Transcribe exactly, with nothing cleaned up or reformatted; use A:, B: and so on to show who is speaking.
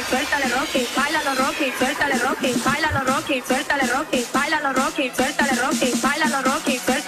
A: suéltale Rocky, bailalo Rocky, suéltale Rocky, bailalo Rocky, suéltale Rocky, bailalo Rocky, suéltale Rocky, bailalo Rocky, suéltale